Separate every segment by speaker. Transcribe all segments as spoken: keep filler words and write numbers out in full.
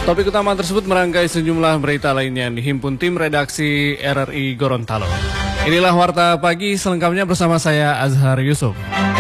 Speaker 1: Topik utama tersebut merangkai sejumlah berita lainnya yang dihimpun tim redaksi R R I Gorontalo. Inilah Warta Pagi, selengkapnya bersama saya Azhar Yusuf.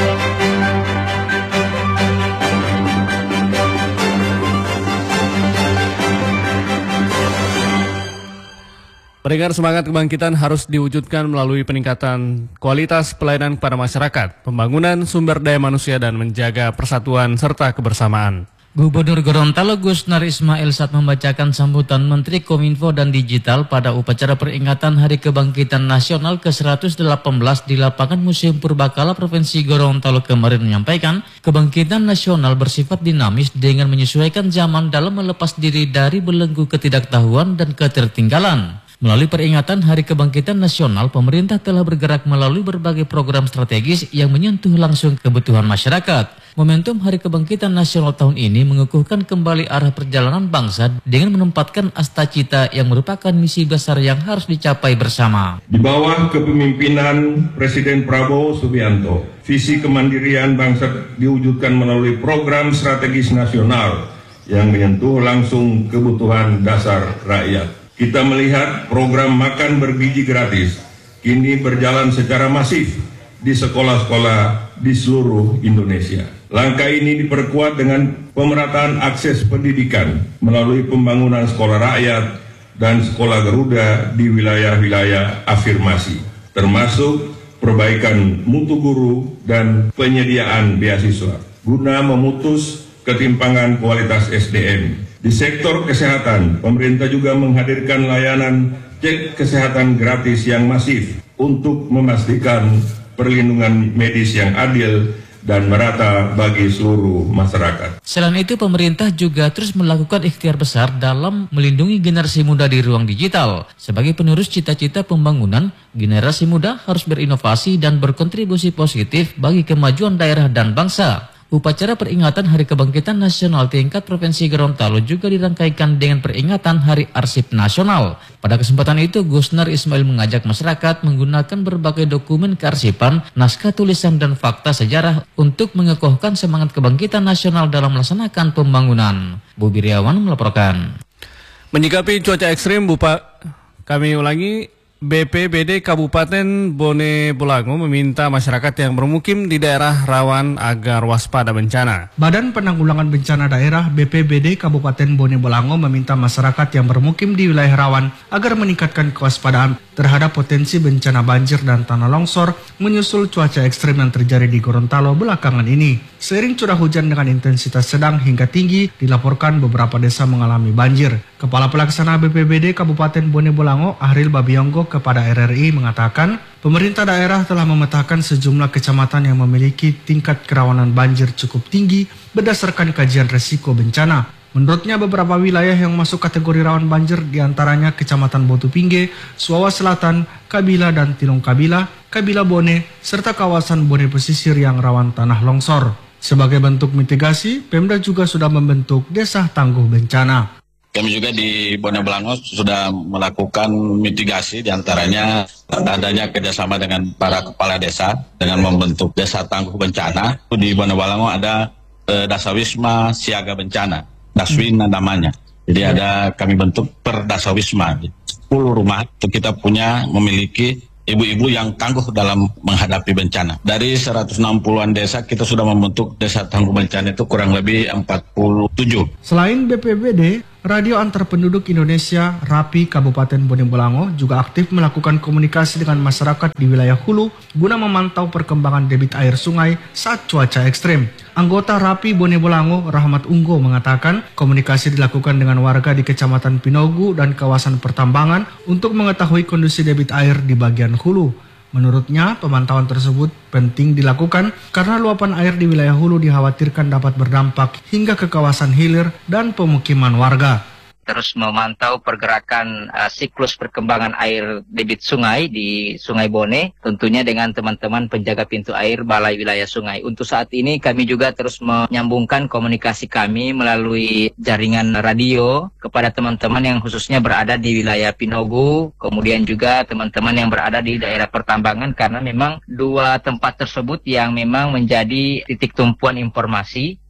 Speaker 1: Pendengar, semangat kebangkitan harus diwujudkan melalui peningkatan kualitas pelayanan kepada masyarakat, pembangunan sumber daya manusia, dan menjaga persatuan serta kebersamaan.
Speaker 2: Gubernur Gorontalo Gusnar Ismail saat membacakan sambutan Menteri Kominfo dan Digital pada upacara peringatan Hari Kebangkitan Nasional ke seratus delapan belas di lapangan Museum Purbakala Provinsi Gorontalo kemarin menyampaikan, kebangkitan nasional bersifat dinamis dengan menyesuaikan zaman dalam melepas diri dari belenggu ketidaktahuan dan ketertinggalan. Melalui peringatan Hari Kebangkitan Nasional, pemerintah telah bergerak melalui berbagai program strategis yang menyentuh langsung kebutuhan masyarakat. Momentum Hari Kebangkitan Nasional tahun ini mengukuhkan kembali arah perjalanan bangsa dengan menempatkan asta-cita yang merupakan misi besar yang harus dicapai bersama.
Speaker 3: Di bawah kepemimpinan Presiden Prabowo Subianto, visi kemandirian bangsa diwujudkan melalui program strategis nasional yang menyentuh langsung kebutuhan dasar rakyat. Kita melihat program makan bergizi gratis kini berjalan secara masif di sekolah-sekolah di seluruh Indonesia. Langkah ini diperkuat dengan pemerataan akses pendidikan melalui pembangunan sekolah rakyat dan sekolah Garuda di wilayah-wilayah afirmasi, termasuk perbaikan mutu guru dan penyediaan beasiswa, guna memutus ketimpangan kualitas S D M. Di sektor kesehatan, pemerintah juga menghadirkan layanan cek kesehatan gratis yang masif untuk memastikan perlindungan medis yang adil dan merata bagi seluruh masyarakat.
Speaker 2: Selain itu, pemerintah juga terus melakukan ikhtiar besar dalam melindungi generasi muda di ruang digital. Sebagai penerus cita-cita pembangunan, generasi muda harus berinovasi dan berkontribusi positif bagi kemajuan daerah dan bangsa. Upacara peringatan Hari Kebangkitan Nasional tingkat Provinsi Gorontalo juga dirangkaikan dengan peringatan Hari Arsip Nasional. Pada kesempatan itu, Gusnar Ismail mengajak masyarakat menggunakan berbagai dokumen kearsipan, naskah tulisan, dan fakta sejarah untuk mengekohkan semangat kebangkitan nasional dalam melaksanakan pembangunan. Bobi Riawan melaporkan.
Speaker 1: Menyikapi cuaca ekstrim, Bupa, kami ulangi, B P B D Kabupaten Bone Bolango meminta masyarakat yang bermukim di daerah rawan agar waspada bencana.
Speaker 4: Badan Penanggulangan Bencana Daerah B P B D Kabupaten Bone Bolango meminta masyarakat yang bermukim di wilayah rawan agar meningkatkan kewaspadaan terhadap potensi bencana banjir dan tanah longsor menyusul cuaca ekstrim yang terjadi di Gorontalo belakangan ini. Seiring curah hujan dengan intensitas sedang hingga tinggi, dilaporkan beberapa desa mengalami banjir. Kepala Pelaksana B P B D Kabupaten Bone Bolango, Ahril Babiyonggo, kepada R R I mengatakan, pemerintah daerah telah memetakan sejumlah kecamatan yang memiliki tingkat kerawanan banjir cukup tinggi berdasarkan kajian resiko bencana. Menurutnya, beberapa wilayah yang masuk kategori rawan banjir diantaranya Kecamatan Botu Pingge, Suawa Selatan, Kabila dan Tilong Kabila, Kabila Bone, serta kawasan Bone Pesisir yang rawan tanah longsor. Sebagai bentuk mitigasi, Pemda juga sudah membentuk Desa Tangguh Bencana.
Speaker 5: Kami juga di Bone Bolango sudah melakukan mitigasi, diantaranya adanya kerjasama dengan para kepala desa dengan membentuk Desa Tangguh Bencana. Di Bone Bolango ada eh, Dasawisma Siaga Bencana, Daswina namanya. Jadi ada kami bentuk per Dasawisma. sepuluh rumah itu kita punya memiliki ibu-ibu yang tangguh dalam menghadapi bencana. Dari seratus enam puluhan desa kita sudah membentuk Desa Tangguh Bencana itu kurang lebih empat puluh tujuh.
Speaker 4: Selain B P B D, Radio Antar Penduduk Indonesia RAPI Kabupaten Bone Bolango juga aktif melakukan komunikasi dengan masyarakat di wilayah hulu guna memantau perkembangan debit air sungai saat cuaca ekstrim. Anggota RAPI Bone Bolango, Rahmat Unggo, mengatakan komunikasi dilakukan dengan warga di Kecamatan Pinogu dan kawasan pertambangan untuk mengetahui kondisi debit air di bagian hulu. Menurutnya, pemantauan tersebut penting dilakukan karena luapan air di wilayah hulu dikhawatirkan dapat berdampak hingga ke kawasan hilir dan pemukiman warga.
Speaker 6: Terus memantau pergerakan uh, siklus perkembangan air debit sungai di Sungai Bone, tentunya dengan teman-teman penjaga pintu air Balai Wilayah Sungai. Untuk saat ini kami juga terus menyambungkan komunikasi kami melalui jaringan radio kepada teman-teman yang khususnya berada di wilayah Pinogu, kemudian juga teman-teman yang berada di daerah pertambangan, karena memang dua tempat tersebut yang memang menjadi titik tumpuan informasi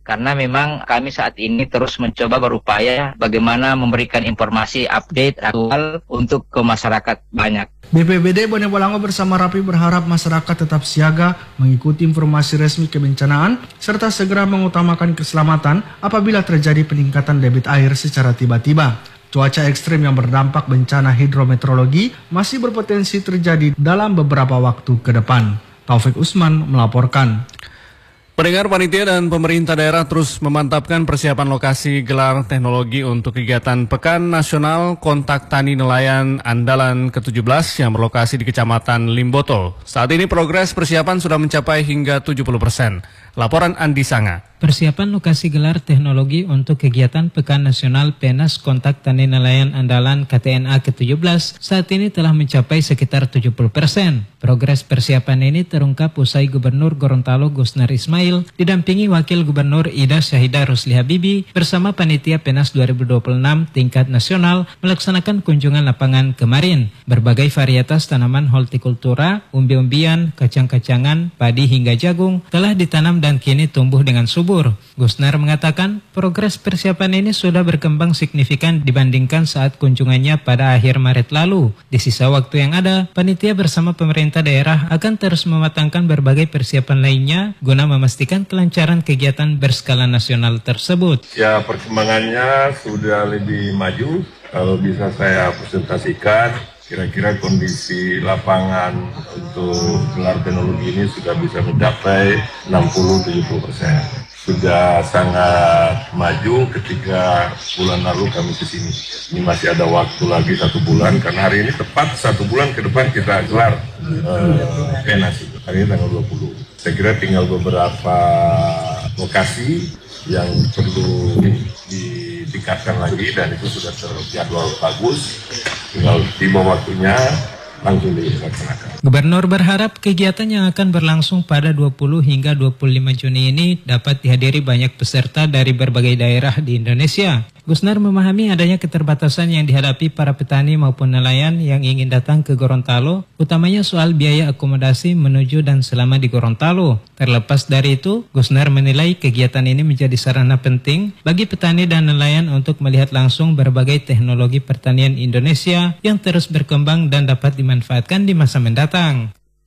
Speaker 6: karena memang kami saat ini terus mencoba berupaya bagaimana memberikan informasi update aktual untuk ke masyarakat banyak.
Speaker 4: B P B D Bone Bolango bersama Rapi berharap masyarakat tetap siaga, mengikuti informasi resmi kebencanaan, serta segera mengutamakan keselamatan apabila terjadi peningkatan debit air secara tiba-tiba. Cuaca ekstrim yang berdampak bencana hidrometeorologi masih berpotensi terjadi dalam beberapa waktu ke depan. Taufik Usman melaporkan.
Speaker 1: Pendengar, panitia dan pemerintah daerah terus memantapkan persiapan lokasi gelar teknologi untuk kegiatan Pekan Nasional Kontak Tani Nelayan Andalan ke tujuh belas yang berlokasi di Kecamatan Limboto. Saat ini progres persiapan sudah mencapai hingga tujuh puluh persen. Laporan Andi Sanga.
Speaker 7: Persiapan lokasi gelar teknologi untuk kegiatan Pekan Nasional Penas Kontak Tani Nelayan Andalan K T N A ke tujuh belas saat ini telah mencapai sekitar tujuh puluh persen. Progres persiapan ini terungkap usai Gubernur Gorontalo Gusnar Ismail didampingi Wakil Gubernur Ida Syahidah Rusli Habibi bersama Panitia Penas dua ribu dua puluh enam tingkat nasional melaksanakan kunjungan lapangan kemarin. Berbagai varietas tanaman hortikultura, umbi-umbian, kacang-kacangan, padi hingga jagung telah ditanam dan kini tumbuh dengan subur. Gusnar mengatakan progres persiapan ini sudah berkembang signifikan dibandingkan saat kunjungannya pada akhir Maret lalu. Di sisa waktu yang ada, panitia bersama pemerintah daerah akan terus mematangkan berbagai persiapan lainnya guna memastikan kelancaran kegiatan berskala nasional tersebut.
Speaker 3: Ya, perkembangannya sudah lebih maju. Kalau bisa saya presentasikan, kira-kira kondisi lapangan untuk gelar teknologi ini sudah bisa mencapai enam puluh sampai tujuh puluh persen. Sudah sangat maju ketika bulan lalu kami ke sini. Ini masih ada waktu lagi satu bulan, karena hari ini tepat satu bulan ke depan kita gelar uh, Penas itu. Hari ini tanggal dua puluh. Saya kira tinggal beberapa lokasi yang perlu ditingkatkan lagi dan itu sudah terjadwal bagus. Tinggal tiba waktunya langsung dilaksanakan.
Speaker 7: Gubernur berharap kegiatan yang akan berlangsung pada dua puluh hingga dua puluh lima Juni ini dapat dihadiri banyak peserta dari berbagai daerah di Indonesia. Gusnar memahami adanya keterbatasan yang dihadapi para petani maupun nelayan yang ingin datang ke Gorontalo, utamanya soal biaya akomodasi menuju dan selama di Gorontalo. Terlepas dari itu, Gusnar menilai kegiatan ini menjadi sarana penting bagi petani dan nelayan untuk melihat langsung berbagai teknologi pertanian Indonesia yang terus berkembang dan dapat dimanfaatkan di masa mendatang.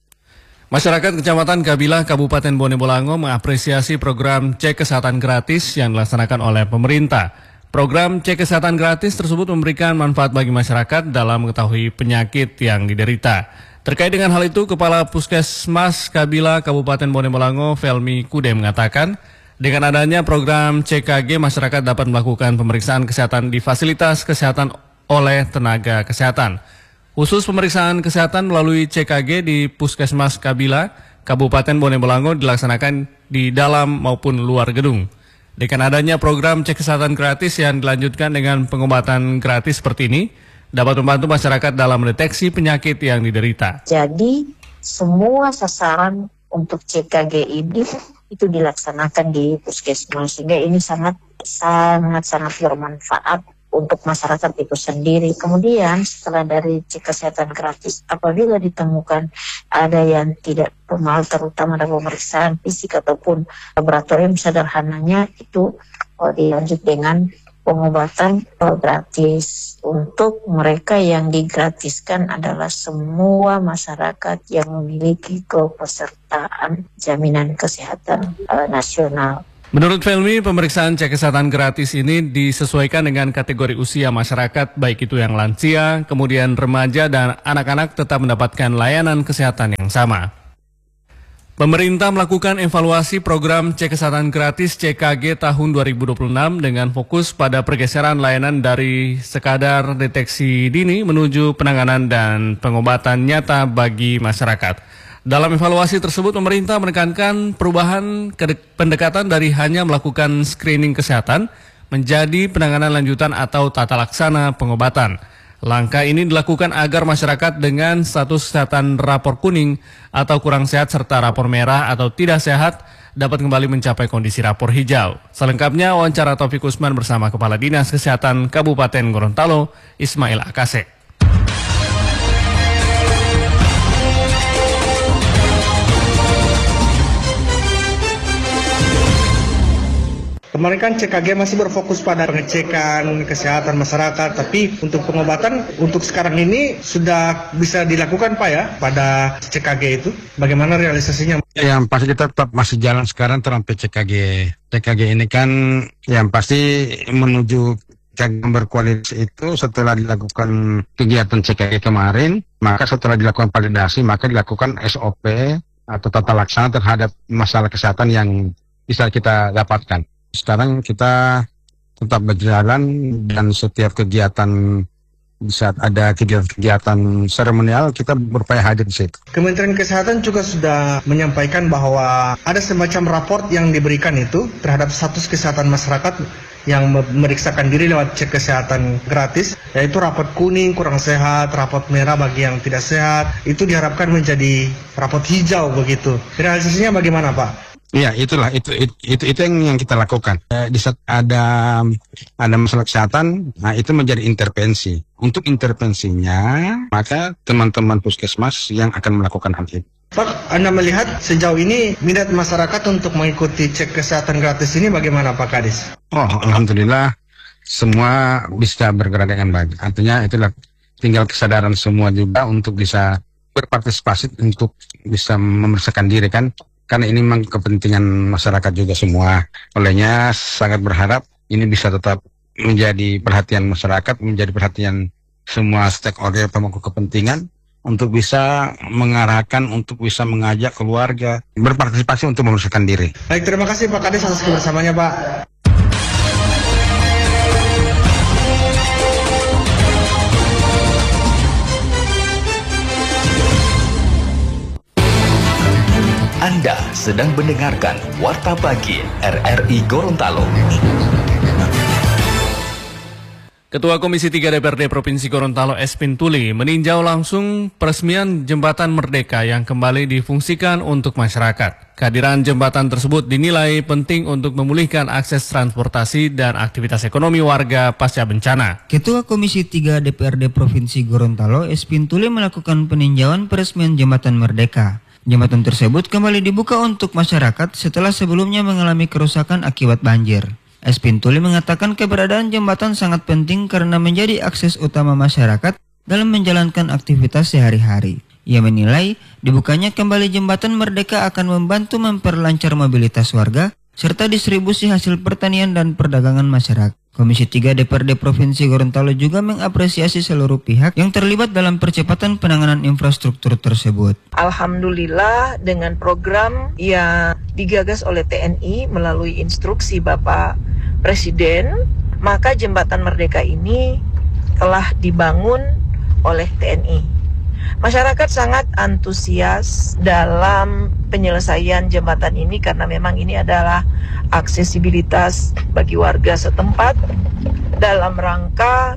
Speaker 1: Masyarakat Kecamatan Kabilah, Kabupaten Bone Bolango mengapresiasi program cek kesehatan gratis yang dilaksanakan oleh pemerintah. Program cek kesehatan gratis tersebut memberikan manfaat bagi masyarakat dalam mengetahui penyakit yang diderita. Terkait dengan hal itu, Kepala Puskesmas Kabilah Kabupaten Bone Bolango, Felmi Kude, mengatakan dengan adanya program C K G, masyarakat dapat melakukan pemeriksaan kesehatan di fasilitas kesehatan oleh tenaga kesehatan. Khusus pemeriksaan kesehatan melalui C K G di Puskesmas Kabilah Kabupaten Bone Bolango dilaksanakan di dalam maupun luar gedung. Dengan adanya program cek kesehatan gratis yang dilanjutkan dengan pengobatan gratis seperti ini, dapat membantu masyarakat dalam mendeteksi penyakit yang diderita.
Speaker 8: Jadi semua sasaran untuk C K G ini itu dilaksanakan di puskesmas, sehingga ini sangat sangat sangat bermanfaat untuk masyarakat itu sendiri. Kemudian setelah dari cek kesehatan gratis, apabila ditemukan ada yang tidak normal, terutama dalam pemeriksaan fisik ataupun laboratorium sederhananya, itu oh, dilanjut dengan pengobatan oh, gratis. Untuk mereka yang digratiskan adalah semua masyarakat yang memiliki kepesertaan jaminan kesehatan uh, nasional.
Speaker 1: Menurut Felmi, pemeriksaan cek kesehatan gratis ini disesuaikan dengan kategori usia masyarakat, baik itu yang lansia, kemudian remaja, dan anak-anak tetap mendapatkan layanan kesehatan yang sama. Pemerintah melakukan evaluasi program cek kesehatan gratis C K G tahun dua ribu dua puluh enam dengan fokus pada pergeseran layanan dari sekadar deteksi dini menuju penanganan dan pengobatan nyata bagi masyarakat. Dalam evaluasi tersebut, pemerintah menekankan perubahan pendekatan dari hanya melakukan screening kesehatan menjadi penanganan lanjutan atau tata laksana pengobatan. Langkah ini dilakukan agar masyarakat dengan status kesehatan rapor kuning atau kurang sehat serta rapor merah atau tidak sehat dapat kembali mencapai kondisi rapor hijau. Selengkapnya wawancara Taufik Usman bersama Kepala Dinas Kesehatan Kabupaten Gorontalo, Ismail Akase.
Speaker 4: Kemarin kan C K G masih berfokus pada pengecekan kesehatan masyarakat, tapi untuk pengobatan untuk sekarang ini sudah bisa dilakukan Pak ya pada C K G itu. Bagaimana realisasinya?
Speaker 9: Yang pasti kita tetap masih jalan sekarang terhadap C K G. C K G ini kan yang pasti menuju yang berkualitas itu setelah dilakukan kegiatan C K G kemarin, maka setelah dilakukan validasi, maka dilakukan S O P atau tata laksana terhadap masalah kesehatan yang bisa kita dapatkan. Sekarang kita tetap berjalan dan setiap kegiatan saat ada kegiatan-kegiatan seremonial kita berupaya hadir di situ.
Speaker 4: Kementerian Kesehatan juga sudah menyampaikan bahwa ada semacam raport yang diberikan itu terhadap status kesehatan masyarakat yang memeriksakan diri lewat cek kesehatan gratis, yaitu raport kuning kurang sehat, raport merah bagi yang tidak sehat. Itu diharapkan menjadi raport hijau begitu. Realisasinya bagaimana Pak?
Speaker 9: Iya, itulah itu itu itu, itu yang, yang kita lakukan. Eh, di saat ada ada masalah kesehatan, nah itu menjadi intervensi. Untuk intervensinya, maka teman-teman puskesmas yang akan melakukan hal itu.
Speaker 4: Pak, Anda melihat sejauh ini minat masyarakat untuk mengikuti cek kesehatan gratis ini bagaimana Pak Kadis?
Speaker 9: Oh, alhamdulillah semua bisa bergerak dengan baik. Artinya itulah tinggal kesadaran semua juga untuk bisa berpartisipasi untuk bisa memeriksakan diri kan. Karena ini memang kepentingan masyarakat juga semua. Olehnya sangat berharap ini bisa tetap menjadi perhatian masyarakat, menjadi perhatian semua stakeholder pemangku kepentingan untuk bisa mengarahkan, untuk bisa mengajak keluarga berpartisipasi untuk memeriksakan diri.
Speaker 4: Baik, terima kasih Pak Kadis atas kebersamaannya Pak.
Speaker 10: Anda sedang mendengarkan Warta Pagi R R I Gorontalo.
Speaker 1: Ketua Komisi tiga D P R D Provinsi Gorontalo Espin Tuli meninjau langsung peresmian Jembatan Merdeka yang kembali difungsikan untuk masyarakat. Kehadiran jembatan tersebut dinilai penting untuk memulihkan akses transportasi dan aktivitas ekonomi warga pasca bencana.
Speaker 11: Ketua Komisi tiga D P R D Provinsi Gorontalo Espin Tuli melakukan peninjauan peresmian Jembatan Merdeka. Jembatan tersebut kembali dibuka untuk masyarakat setelah sebelumnya mengalami kerusakan akibat banjir. Espin Tuli mengatakan keberadaan jembatan sangat penting karena menjadi akses utama masyarakat dalam menjalankan aktivitas sehari-hari. Ia menilai dibukanya kembali Jembatan Merdeka akan membantu memperlancar mobilitas warga serta distribusi hasil pertanian dan perdagangan masyarakat. Komisi tiga D P R D Provinsi Gorontalo juga mengapresiasi seluruh pihak yang terlibat dalam percepatan penanganan infrastruktur tersebut.
Speaker 12: Alhamdulillah dengan program yang digagas oleh T N I melalui instruksi Bapak Presiden, maka Jembatan Merdeka ini telah dibangun oleh T N I. Masyarakat sangat antusias dalam penyelesaian jembatan ini karena memang ini adalah aksesibilitas bagi warga setempat dalam rangka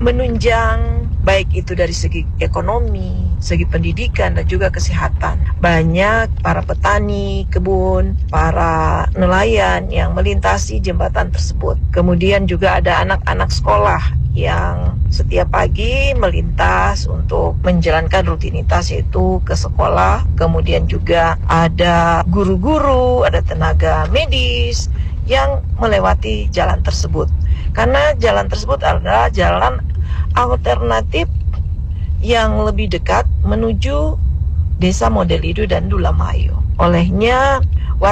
Speaker 12: menunjang baik itu dari segi ekonomi, segi pendidikan dan juga kesehatan. Banyak para petani, kebun, para nelayan yang melintasi jembatan tersebut. Kemudian juga ada anak-anak sekolah yang setiap pagi melintas untuk menjalankan rutinitas yaitu ke sekolah. Kemudian juga ada guru-guru, ada tenaga medis yang melewati jalan tersebut. Karena jalan tersebut adalah jalan alternatif yang lebih dekat menuju Desa Modelido dan Dulamayo. Olehnya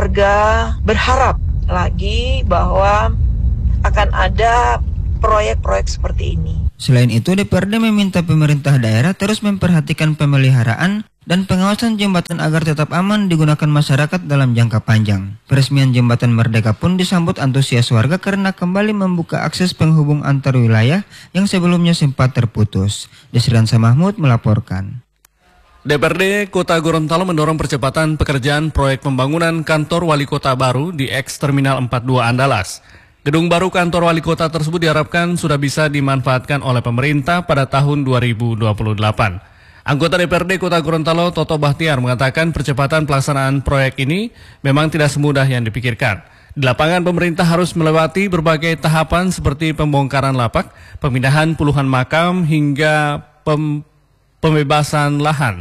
Speaker 12: warga berharap lagi bahwa akan ada proyek-proyek seperti ini.
Speaker 11: Selain itu, D P R D meminta pemerintah daerah terus memperhatikan pemeliharaan dan pengawasan jembatan agar tetap aman digunakan masyarakat dalam jangka panjang. Peresmian Jembatan Merdeka pun disambut antusias warga karena kembali membuka akses penghubung antar wilayah yang sebelumnya sempat terputus. Desriansa Mahmud melaporkan.
Speaker 1: D P R D Kota Gorontalo mendorong percepatan pekerjaan proyek pembangunan kantor wali kota baru di eks Terminal empat puluh dua Andalas. Gedung baru kantor wali kota tersebut diharapkan sudah bisa dimanfaatkan oleh pemerintah pada tahun dua ribu dua puluh delapan. Anggota D P R D Kota Gorontalo Toto Bahtiar mengatakan percepatan pelaksanaan proyek ini memang tidak semudah yang dipikirkan. Di lapangan pemerintah harus melewati berbagai tahapan seperti pembongkaran lapak, pemindahan puluhan makam hingga pem, pembebasan lahan.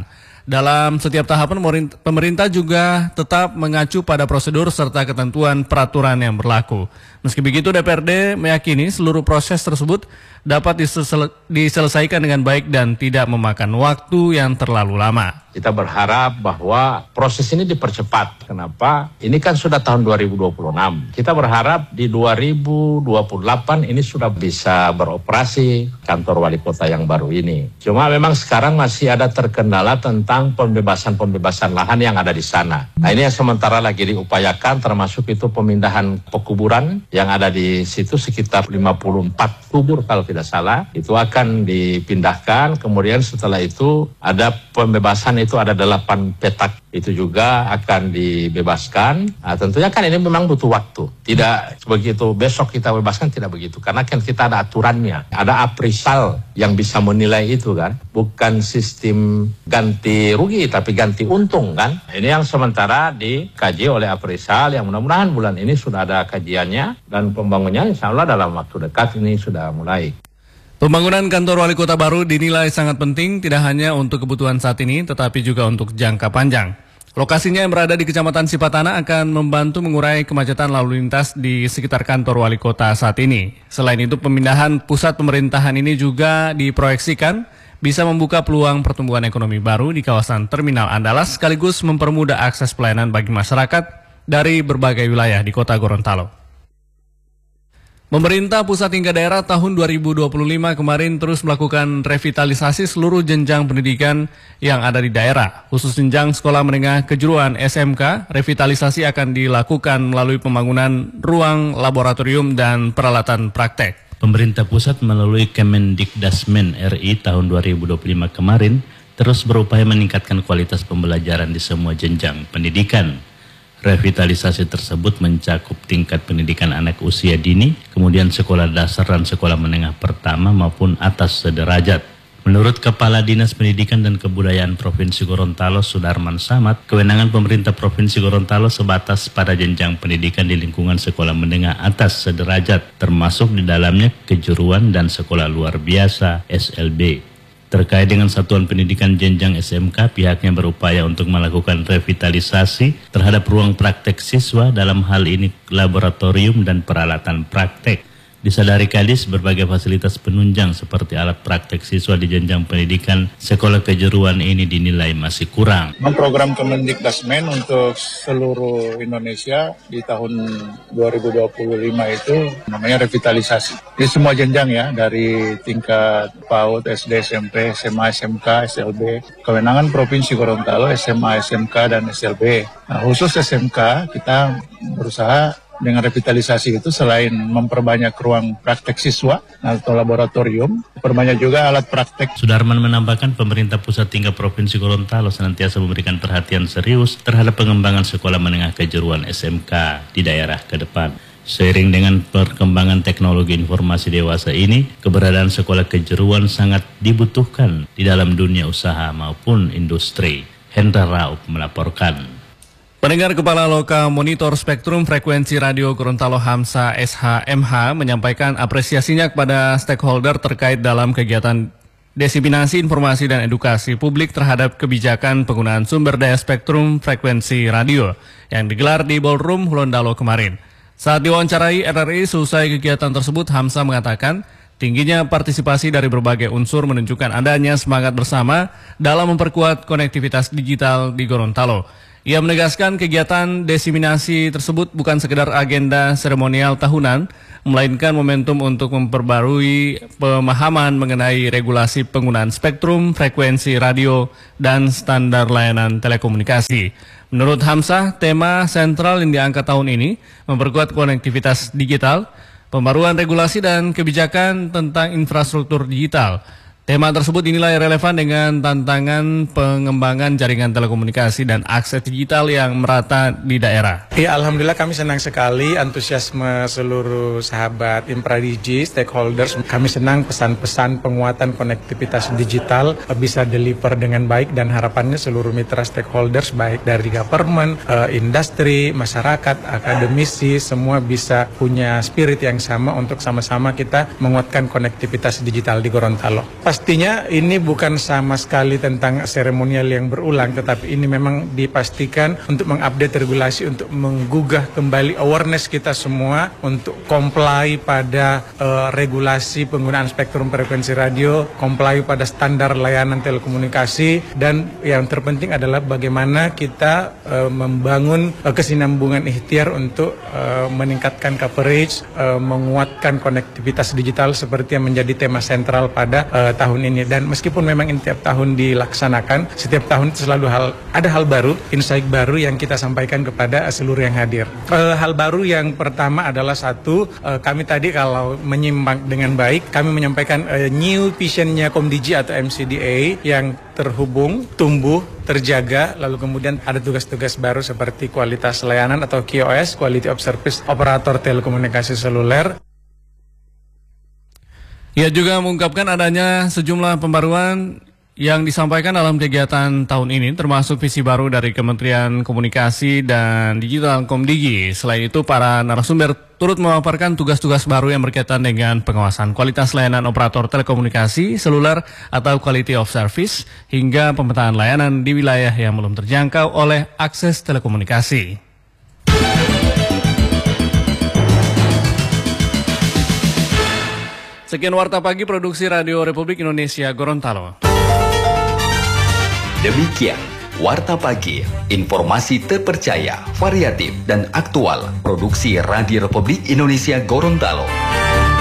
Speaker 1: Dalam setiap tahapan, pemerintah juga tetap mengacu pada prosedur serta ketentuan peraturan yang berlaku. Meski begitu, D P R D meyakini seluruh proses tersebut dapat disel- diselesaikan dengan baik dan tidak memakan waktu yang terlalu lama.
Speaker 13: Kita berharap bahwa proses ini dipercepat. Kenapa? Ini kan sudah tahun dua ribu dua puluh enam. Kita berharap di dua ribu dua puluh delapan ini sudah bisa beroperasi kantor wali kota yang baru ini. Cuma memang sekarang masih ada terkendala tentang pembebasan-pembebasan lahan yang ada di sana. Nah, ini yang sementara lagi diupayakan, termasuk itu pemindahan pekuburan yang ada di situ sekitar lima puluh empat kubur kalau tidak salah. Itu akan dipindahkan, kemudian setelah itu ada pembebasan itu ada delapan petak, itu juga akan dibebaskan. Nah, tentunya kan ini memang butuh waktu. Tidak begitu besok kita bebaskan, tidak begitu. Karena kan kita ada aturannya. Ada appraisal yang bisa menilai itu kan. Bukan sistem ganti rugi, tapi ganti untung kan. Ini yang sementara dikaji oleh appraisal, yang mudah-mudahan bulan ini sudah ada kajiannya. Dan pembangunannya insya Allah dalam waktu dekat ini sudah mulai.
Speaker 1: Pembangunan kantor wali kota baru dinilai sangat penting tidak hanya untuk kebutuhan saat ini tetapi juga untuk jangka panjang. Lokasinya yang berada di Kecamatan Sipatana akan membantu mengurai kemacetan lalu lintas di sekitar kantor wali kota saat ini. Selain itu, pemindahan pusat pemerintahan ini juga diproyeksikan bisa membuka peluang pertumbuhan ekonomi baru di kawasan Terminal Andalas sekaligus mempermudah akses pelayanan bagi masyarakat dari berbagai wilayah di kota Gorontalo. Pemerintah pusat hingga daerah tahun dua ribu dua puluh lima kemarin terus melakukan revitalisasi seluruh jenjang pendidikan yang ada di daerah. Khusus jenjang sekolah menengah kejuruan S M K, revitalisasi akan dilakukan melalui pembangunan ruang laboratorium dan peralatan praktek.
Speaker 14: Pemerintah pusat melalui Kemendikdasmen R I tahun dua ribu dua puluh lima kemarin terus berupaya meningkatkan kualitas pembelajaran di semua jenjang pendidikan. Revitalisasi tersebut mencakup tingkat pendidikan anak usia dini, kemudian sekolah dasar dan sekolah menengah pertama maupun atas sederajat. Menurut Kepala Dinas Pendidikan dan Kebudayaan Provinsi Gorontalo, Sudarman Samad, kewenangan pemerintah Provinsi Gorontalo sebatas pada jenjang pendidikan di lingkungan sekolah menengah atas sederajat, termasuk di dalamnya kejuruan dan sekolah luar biasa S L B. Terkait dengan satuan pendidikan jenjang S M K, pihaknya berupaya untuk melakukan revitalisasi terhadap ruang praktek siswa, dalam hal ini laboratorium dan peralatan praktek. Disadari Kadis, berbagai fasilitas penunjang seperti alat praktek siswa di jenjang pendidikan sekolah kejuruan ini dinilai masih kurang.
Speaker 15: Program Kemendikdasmen untuk seluruh Indonesia di tahun dua ribu dua puluh lima itu namanya revitalisasi. Di semua jenjang ya, dari tingkat PAUD, S D, S M P, S M A, S M K, S L B. Kewenangan Provinsi Gorontalo, S M A, S M K, dan S L B. Nah, khusus S M K, kita berusaha dengan revitalisasi itu selain memperbanyak ruang praktek siswa atau laboratorium, perbanyak juga alat praktek.
Speaker 14: Sudarman menambahkan pemerintah pusat hingga Provinsi Gorontalo senantiasa memberikan perhatian serius terhadap pengembangan sekolah menengah kejuruan S M K di daerah ke depan. Seiring dengan perkembangan teknologi informasi dewasa ini, keberadaan sekolah kejuruan sangat dibutuhkan di dalam dunia usaha maupun industri. Hendra Raup melaporkan.
Speaker 1: Pendengar, Kepala Loka Monitor Spektrum Frekuensi Radio Gorontalo Hamsa S H M H menyampaikan apresiasinya kepada stakeholder terkait dalam kegiatan diseminasi informasi dan edukasi publik terhadap kebijakan penggunaan sumber daya spektrum frekuensi radio yang digelar di Ballroom Hulondalo kemarin. Saat diwawancarai R R I selesai kegiatan tersebut, Hamsa mengatakan tingginya partisipasi dari berbagai unsur menunjukkan adanya semangat bersama dalam memperkuat konektivitas digital di Gorontalo. Ia menegaskan kegiatan diseminasi tersebut bukan sekedar agenda seremonial tahunan, melainkan momentum untuk memperbarui pemahaman mengenai regulasi penggunaan spektrum, frekuensi radio, dan standar layanan telekomunikasi. Menurut Hamsah, tema sentral yang diangkat tahun ini memperkuat konektivitas digital, pembaruan regulasi dan kebijakan tentang infrastruktur digital. Tema tersebut dinilai relevan dengan tantangan pengembangan jaringan telekomunikasi dan akses digital yang merata di daerah.
Speaker 16: Ya, alhamdulillah kami senang sekali antusiasme seluruh sahabat InfraDigi, stakeholders. Kami senang pesan-pesan penguatan konektivitas digital bisa deliver dengan baik dan harapannya seluruh mitra stakeholders baik dari government, industri, masyarakat, akademisi, semua bisa punya spirit yang sama untuk sama-sama kita menguatkan konektivitas digital di Gorontalo. pastinya ini bukan sama sekali tentang seremonial yang berulang, tetapi ini memang dipastikan untuk mengupdate regulasi, untuk menggugah kembali awareness kita semua untuk comply pada uh, regulasi penggunaan spektrum frekuensi radio, comply pada standar layanan telekomunikasi, dan yang terpenting adalah bagaimana kita uh, membangun uh, kesinambungan ikhtiar untuk uh, meningkatkan coverage, uh, menguatkan konektivitas digital seperti yang menjadi tema sentral pada uh, tahun ini. Dan meskipun memang ini tiap tahun dilaksanakan, setiap tahun selalu hal ada hal baru, insight baru yang kita sampaikan kepada uh, seluruh yang hadir. Uh, hal baru yang pertama adalah satu, uh, kami tadi kalau menyimak dengan baik, kami menyampaikan uh, new visionnya Komdigi atau M C D A yang terhubung, tumbuh, terjaga, lalu kemudian ada tugas-tugas baru seperti kualitas layanan atau Q O S, Quality of Service, operator telekomunikasi seluler.
Speaker 1: Ia juga mengungkapkan adanya sejumlah pembaruan yang disampaikan dalam kegiatan tahun ini, termasuk visi baru dari Kementerian Komunikasi dan Digital Komdigi. Selain itu, para narasumber turut memaparkan tugas-tugas baru yang berkaitan dengan pengawasan kualitas layanan operator telekomunikasi seluler atau quality of service, hingga pemetaan layanan di wilayah yang belum terjangkau oleh akses telekomunikasi. Sekian Warta Pagi Produksi Radio Republik Indonesia Gorontalo.
Speaker 10: Demikian Warta Pagi, informasi terpercaya, variatif, dan aktual Produksi Radio Republik Indonesia Gorontalo.